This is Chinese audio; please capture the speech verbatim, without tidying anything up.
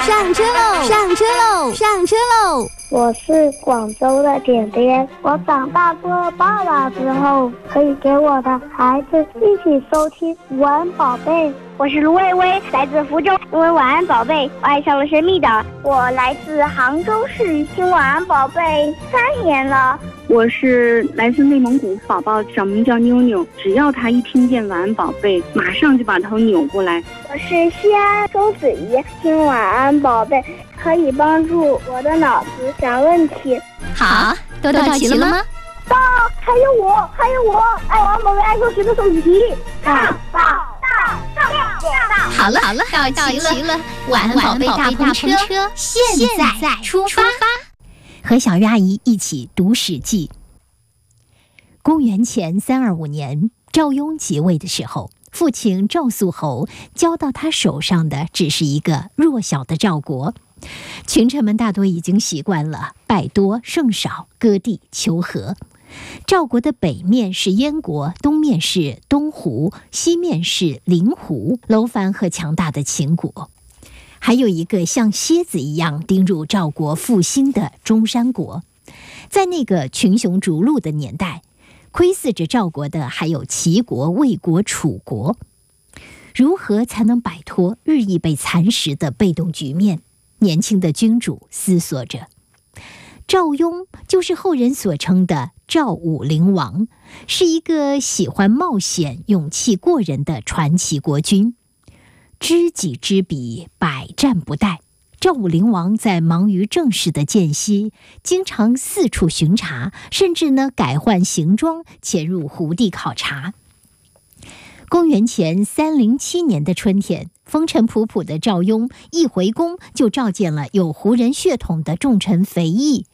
上车喽！上车喽！上车喽！ 我是广州的点点，我长大做了爸爸之后，可以给我的孩子一起收听晚安宝贝。 我是卢薇薇，来自福州，因为晚安宝贝，我爱上了神秘岛。我来自杭州市，听晚安宝贝三年了。 我是来自内蒙古，宝宝小名叫妞妞，只要他一听见晚安宝贝，马上就把头扭过来。 我是西安周子怡，听晚安宝贝可以帮助我的脑子想问题。 好，都到齐了吗？ 到，还有我，还有我，爱晚安宝贝爱数学的手机。到到到到到。 好了好了，到齐了。晚安宝贝大篷车现在出发。和小鱼阿姨一起读《史记》。公元前三二五年，赵雍即位的时候，父亲赵肃侯交到他手上的只是一个弱小的赵国。群臣们大多已经习惯了败多胜少、割地求和。赵国的北面是燕国，东面是东胡，西面是临胡，楼烦和强大的秦国。还有一个像蝎子一样盯入赵国复兴的中山国。在那个群雄逐鹿的年代，窥伺着赵国的还有齐国、魏国、楚国。如何才能摆脱日益被蚕食的被动局面？年轻的君主思索着。赵雍就是后人所称的赵武灵王，是一个喜欢冒险、勇气过人的传奇国君。知己知彼，百战不殆。赵武灵王在忙于政事的间隙，经常四处巡查，甚至呢改换行装，潜入胡地考察。公元前三零七年的春天，风尘仆仆的赵雍一回宫，就召见了有胡人血统的重臣肥义，